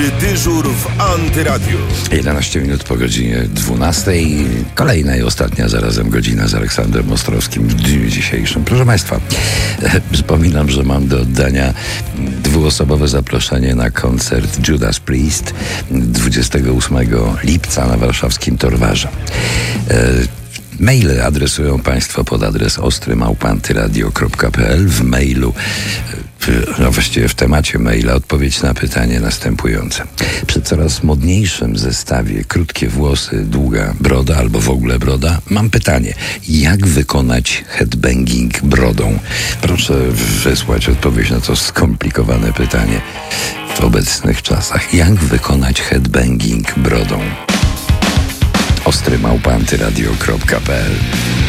Dyżur w Antyradiu. 11 minut po godzinie 12. Kolejna i ostatnia zarazem godzina z Aleksandrem Ostrowskim w dniu dzisiejszym. Proszę Państwa, przypominam, że mam do oddania dwuosobowe zaproszenie na koncert Judas Priest 28 lipca na warszawskim Torwarze. Maile adresują Państwo pod adres ostry@antyradio.pl. W mailu, właściwie w temacie maila, odpowiedź na pytanie następujące. Przy coraz modniejszym zestawie krótkie włosy, długa broda albo w ogóle broda, mam pytanie. Jak wykonać headbanging brodą? Proszę wysłać odpowiedź na to skomplikowane pytanie w obecnych czasach. Jak wykonać headbanging brodą? ostry@antyradio.pl